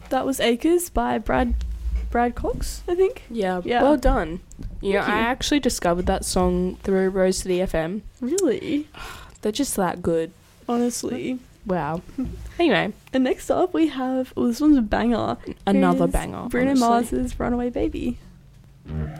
that was Acres by Brad Cox, I think. Yeah, Yeah. well done. Yeah, Thank you. I actually discovered that song through Rose City FM. Really? They're just that good. Honestly. Wow. Anyway, And next up we have, this one's a banger. another Here's banger. Bruno honestly. Mars's Runaway Baby.